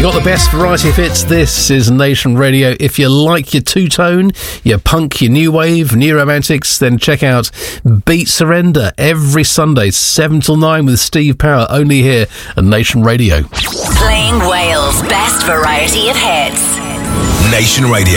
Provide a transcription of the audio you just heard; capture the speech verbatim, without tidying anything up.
got the best variety of hits. This is Nation Radio. If you like your two-tone, your punk, your new wave, new romantics, then check out Beat Surrender every Sunday, seven till nine with Steve Power, only here at Nation Radio. Playing Wales' best variety of hits. Nation Radio.